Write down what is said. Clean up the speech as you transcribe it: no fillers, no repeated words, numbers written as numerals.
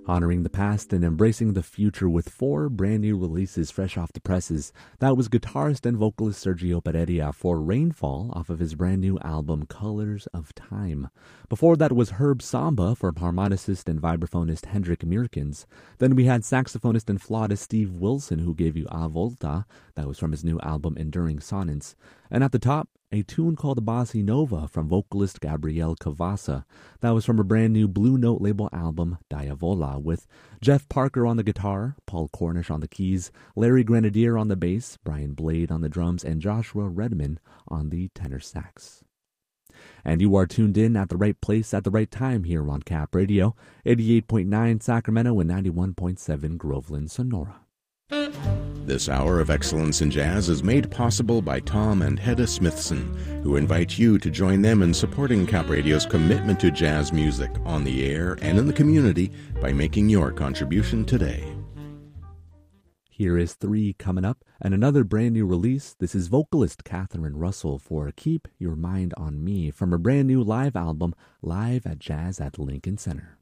Honoring the past and embracing the future with 4 brand new releases fresh off the presses. That was guitarist and vocalist Sergio Pereira for Rainfall off of his brand new album Colors of Time. Before that was Herb Samba from harmonicist and vibraphonist Hendrik Meerkens. Then we had saxophonist and flautist Steve Wilson who gave you A Volta. That was from his new album Enduring Sonnets. And at the top, a tune called Bossa Nova from vocalist Gabriel Cavassa. That was from a brand new Blue Note label album, Diavola, with Jeff Parker on the guitar, Paul Cornish on the keys, Larry Grenadier on the bass, Brian Blade on the drums, and Joshua Redman on the tenor sax. And you are tuned in at the right place at the right time here on Cap Radio, 88.9 Sacramento and 91.7 Groveland, Sonora. This hour of excellence in jazz is made possible by Tom and Hedda Smithson, who invite you to join them in supporting Cap Radio's commitment to jazz music on the air and in the community by making your contribution today. Here is 3 coming up, and another brand new release. This is vocalist Catherine Russell for Keep Your Mind on Me from her brand new live album, Live at Jazz at Lincoln Center.